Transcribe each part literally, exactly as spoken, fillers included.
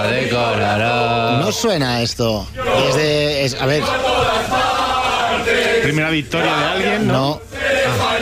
de Colorado. No suena esto. Es de, es, a ver. Primera victoria de alguien, ¿no? No. Ah.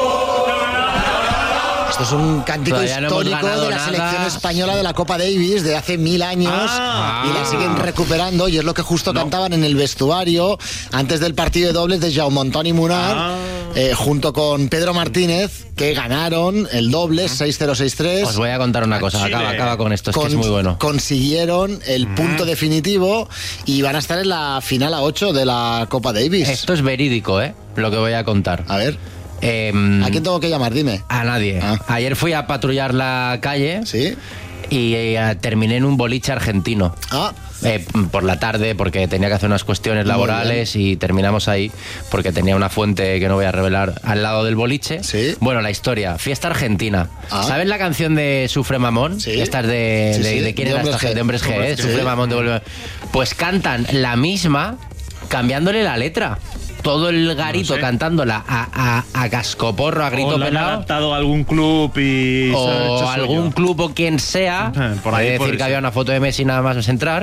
Esto es un cántico Todavía no hemos histórico ganado de la nada. selección española de la Copa Davis de hace mil años Ah. y la siguen recuperando y es lo que justo No. cantaban en el vestuario antes del partido de dobles de Jaume Antoni Munar Ah. eh, junto con Pedro Martínez, que ganaron el dobles seis cero seis tres. Os voy a contar una cosa, Chile. acaba, acaba con esto, es Con- que es muy bueno. Consiguieron el punto definitivo y van a estar en la final a ocho de la Copa Davis. Esto es verídico, ¿eh? Lo que voy a contar. A ver, Eh, ¿a quién tengo que llamar? Dime. A nadie. Ah. Ayer fui a patrullar la calle ¿Sí? y eh, terminé en un boliche argentino. Ah, Eh, por la tarde, porque tenía que hacer unas cuestiones Muy laborales y terminamos ahí porque tenía una fuente que no voy a revelar al lado del boliche. Sí. Bueno, la historia, fiesta argentina. Ah. ¿Sabes la canción de Sufre Mamón? Sí. Esta es de, Sí, de, sí, de quién de era Hombres esta G. gente, de Hombres G, ¿eh? Hombres G. Sufre Sí. Mamón, devuelve. Pues cantan la misma cambiándole la letra. Todo el garito No sé. cantándola a, a, a cascoporro, a grito O lo han pelado. adaptado a algún club y... se ha hecho O suyo. algún club o quien sea. Eh, por ahí He de puede decir que ser. había una foto de Messi nada más entrar,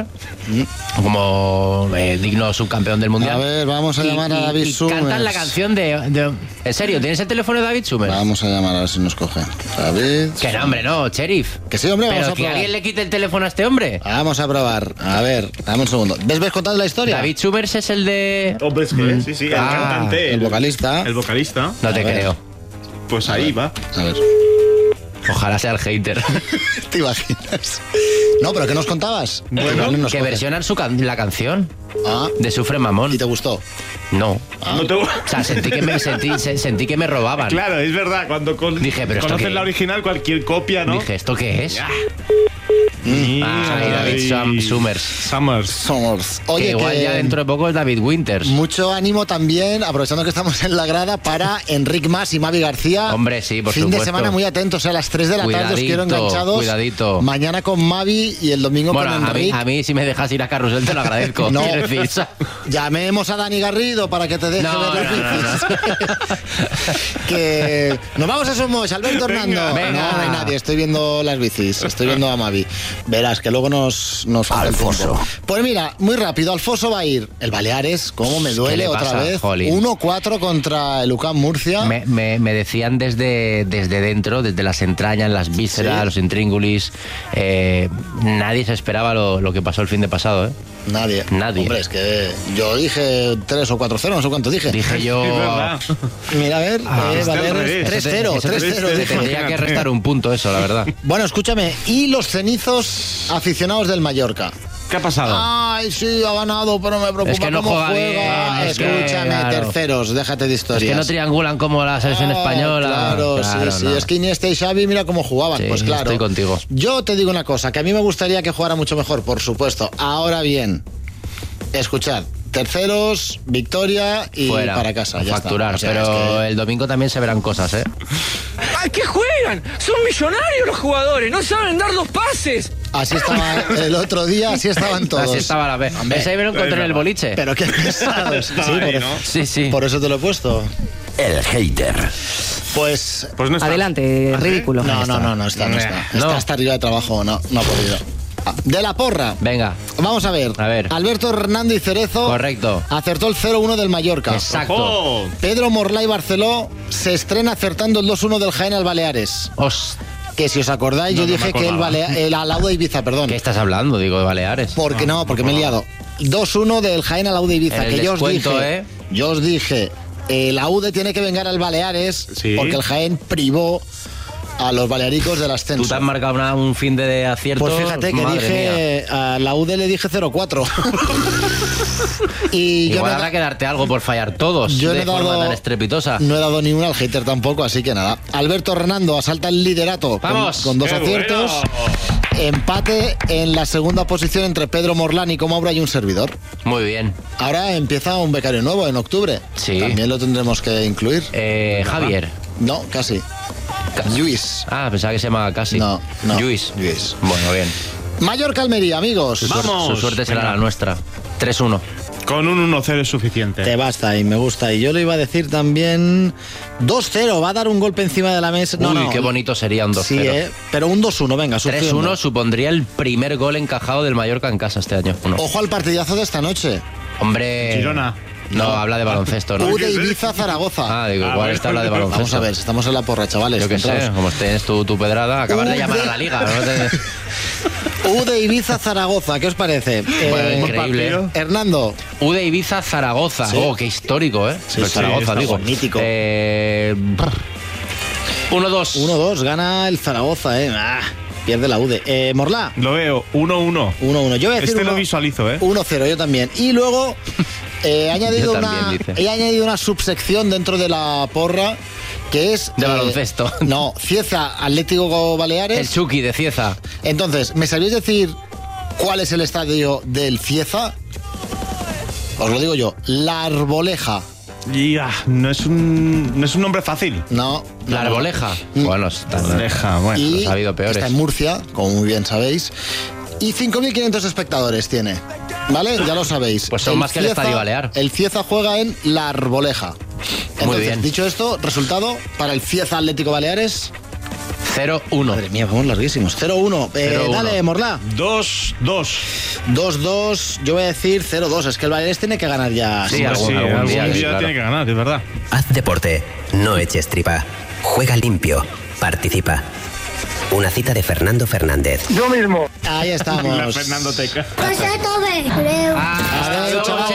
como eh, digno subcampeón del mundial. A ver, vamos a Y- llamar a y- David y Summers. cantan la canción de, de- En serio, ¿tienes el teléfono de David Summers? vamos a llamar a ver si nos coge. David. Que no, hombre, no, sheriff. Que sí, hombre, vamos Pero a que probar. alguien le quite el teléfono a este hombre. Vamos a probar. A ver, dame un segundo. ¿Ves, ves contando la historia? David Summers es el de... Hombres G, sí, sí, el Ah, cantante. el vocalista. El vocalista. No te A ver. creo. Pues ahí va. A ver. Ojalá sea el hater. ¿Te imaginas? No, pero ¿qué nos contabas? Bueno, Igual no nos que coge. versionan su can- la canción Ah, de Sufre Mamón. ¿y te gustó? No. No te... O sea, sentí que me, sentí, se- sentí que me robaban. Claro, es verdad. Cuando con... Dije, pero ¿esto conoces qué? la original, cualquier copia, ¿no? Dije, ¿esto qué es? Mm. Ah, y David Sum- Summers. Summers. Somos. Que Oye, igual que ya dentro de poco es David Winters. mucho ánimo también, aprovechando que estamos en la grada, para Enric Mas y Mavi García. Hombre, sí, por fin supuesto. de semana muy atentos, a las tres de la tarde os quiero Cuidadito, enganchados. cuidadito. Mañana con Mavi y el domingo Bueno, con a mí, Enric. a mí si me dejas ir a Carrusel te lo agradezco. No. Quiero decir, eso- Llamemos a Dani Garrido para que te deje No, ver no, las no, bicis. Que nos vamos a Somos, Alberto Hernando. venga. No, no hay nadie, estoy viendo las bicis, estoy viendo a Mavi. Verás que luego nos, nos falta el Alfonso. tiempo. Pues mira, muy rápido, Alfonso va a ir. El Baleares, cómo me ¿Qué duele le otra pasa, vez. jolín? uno cuatro contra el U C A M Murcia. me, me- me decían desde, desde dentro, desde las entrañas, las vísceras, Sí. los intríngulis. eh, nadie se esperaba lo, lo que pasó el fin de pasado, ¿eh? Nadie. Nadie. Hombre, es que yo dije tres o cuatro cero, no sé cuánto dije. Dije yo. Es verdad. Mira, a ver, Ah, eh, está al Baleares, revés. tres cero, Eso te- tres cero. te dije. tendría que restar un punto eso, la verdad. Bueno, escúchame, y los cenizos aficionados del Mallorca. ¿Qué ha pasado? Ay, sí, ha ganado, pero me preocupa Es que no cómo juega juega. bien, es que, Escúchame, claro. terceros, déjate de Es historias. que no triangulan como la selección Ah, española. Claro, sí, sí. no. Es que Iniesta y Xavi, mira cómo jugaban. Sí, pues claro. estoy contigo. Yo te digo una cosa, que a mí me gustaría que jugara mucho mejor, por supuesto. Ahora bien, escuchad, terceros, victoria y Fuera, para casa. a Ya facturar. está. O sea, pero es que- el domingo también se verán cosas, ¿eh? ¿A qué juegan? Son millonarios los jugadores, no saben dar dos pases. Así estaba el otro día, así estaban todos. Así estaba la vez. Hombre, Ese me lo encontré en el boliche. Pero qué pesados. Sí, Estaba ahí, por, ¿no? Sí, sí. por eso te lo he puesto. El hater. Pues Pues no está. Adelante, ¿Ah, sí? ridículo. no, no, no, no está, no está. No. Está hasta arriba de trabajo, no, no ha podido. Ah, De la porra. Venga. Vamos a ver. A ver. Alberto Hernando y Cerezo. Correcto. Acertó el cero uno del Mallorca. Exacto. ¡Ojo! Pedro Morlay Barceló se estrena acertando el dos uno del Jaén al Baleares. Os- Que si os acordáis, No, yo no dije me que el, acordaba. Balea- el Alauda Ibiza, perdón. ¿Qué estás hablando? Digo, de Baleares. Porque no, porque me he liado. dos uno del Jaén al Aude Ibiza. En el Que yo os descuento, dije. ¿eh? Yo os dije. El Aude tiene que vengar al Baleares Sí. porque el Jaén privó a los balearicos del ascenso. Tú te has marcado una- un fin de acierto. Pues fíjate que madre mía. dije, a la U D le dije cero cuatro. y yo Igual no, habrá que darte algo por fallar todos yo no de he forma dado, tan estrepitosa. no he dado ni una al hater tampoco, así que nada. Alberto Hernando asalta el liderato con- ¡Vamos! con, dos ¡Qué aciertos. bueno! Empate en la segunda posición entre Pedro Morlán y Comaura y un servidor. Muy bien. Ahora empieza un becario nuevo en octubre. Sí. También lo tendremos que incluir. Eh, Javier. No, casi. Luis. Ah, pensaba que se llamaba casi. No, no. Luis. Luis. Bueno, bien. Mallorca Almería, amigos. Su, suer- Vamos. su suerte será Venga. la nuestra. tres uno. Con un uno cero es suficiente. Te basta y me gusta. Y yo le iba a decir también dos cero, va a dar un golpe encima de la mesa. No, Uy, no. qué bonito sería un dos cero. Sí, eh, pero un dos uno, venga, tres sufriendo. uno supondría el primer gol encajado del Mallorca en casa este año. Uno. Ojo al partidazo de esta noche. Hombre. Girona. No, habla de baloncesto, ¿no? U de Ibiza Zaragoza. Ah, digo, Ah, igual bueno, esta habla de baloncesto. Vamos a ver, estamos en la porra, chavales. Yo qué sé, centraos. como tienes tu, tu pedrada, acabas U de llamar de- a la liga. ¿No? Te- U de Ibiza Zaragoza, ¿qué os parece? Bueno, Eh, increíble. partido. Hernando. U de Ibiza Zaragoza. Sí. Oh, qué histórico, ¿eh? Sí, El sí, Zaragoza, está digo. mítico. Eh, uno dos. uno dos, gana el Zaragoza, ¿eh? Ah, pierde la U D. Eh, Morlá. Lo veo, uno uno. uno uno. Yo voy a decir Este uno- lo visualizo, ¿eh? uno cero, yo también. Y luego eh, he, añadido Yo una, también, dice. he añadido una subsección dentro de la porra que es... De baloncesto. No, Cieza, Atlético Baleares. El Chucky de Cieza. Entonces, ¿me sabéis decir cuál es el estadio del Cieza? Os lo digo yo, La Arboleja. Ya, no es un no es un nombre fácil. No. La no. Arboleja. Bueno, está, Deja, bueno. Y Pues ha habido peores. está en Murcia, como muy bien sabéis. Y cinco mil quinientos espectadores tiene. ¿Vale? Ya lo sabéis. Pues son más que el Estadio Balear. El Cieza juega en La Arboleja. Entonces, bien. dicho esto, resultado para el Cieza Atlético Baleares. cero uno. Madre mía, vamos larguísimos. cero uno. Eh, cero uno. dale, Morlá. dos dos. dos dos. Yo voy a decir cero dos. Es que el Baleares tiene que ganar ya. Sí, Sí, algún- sí, algún algún día, día, sí, claro. tiene que ganar, es verdad. Haz deporte, no eches tripa. Juega limpio, participa. Una cita de Fernando Fernández. Yo mismo. Ahí estamos. La Fernando Teca. Cosa todo creo. Hasta Adiós, luego, chavales.